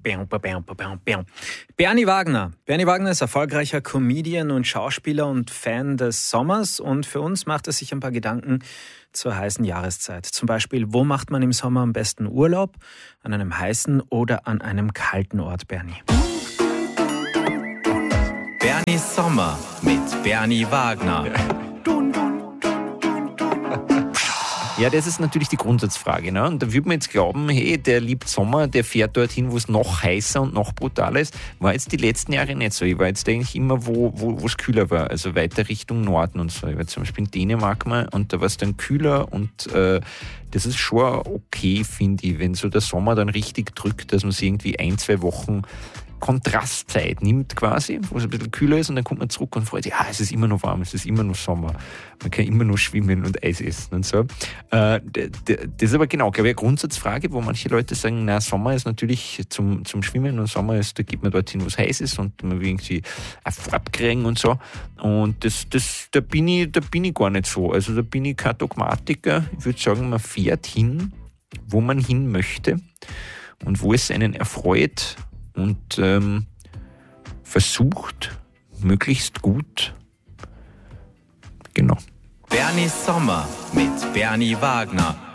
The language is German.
Bernie Wagner. Bernie Wagner ist erfolgreicher Comedian und Schauspieler und Fan des Sommers. Und für uns macht er sich ein paar Gedanken zur heißen Jahreszeit. Zum Beispiel, wo macht man im Sommer am besten Urlaub? An einem heißen oder an einem kalten Ort, Bernie? Bernie Sommer mit Bernie Wagner. Ja, das ist natürlich die Grundsatzfrage. Ne? Und da würde man jetzt glauben, hey, der liebt Sommer, der fährt dorthin, wo es noch heißer und noch brutaler ist. War jetzt die letzten Jahre nicht so. Ich war jetzt eigentlich immer, wo es kühler war, also weiter Richtung Norden und so. Ich war zum Beispiel in Dänemark mal und da war es dann kühler und das ist schon okay, finde ich, wenn so der Sommer dann richtig drückt, dass man sich irgendwie 1-2 Wochen Kontrastzeit nimmt quasi, wo es ein bisschen kühler ist und dann kommt man zurück und freut sich, es ist immer noch warm, es ist immer noch Sommer. Man kann immer noch schwimmen und Eis essen und so. Das ist aber genau, glaube ich, eine Grundsatzfrage, wo manche Leute sagen, Sommer ist natürlich zum Schwimmen und Sommer ist, da geht man dorthin, wo es heiß ist und man will irgendwie eine Farbe kriegen und so. Und da bin ich gar nicht so. Also da bin ich kein Dogmatiker. Ich würde sagen, man fährt hin, wo man hin möchte und wo es einen erfreut und versucht, möglichst gut. Genau. Bernie Sommer mit Bernie Wagner.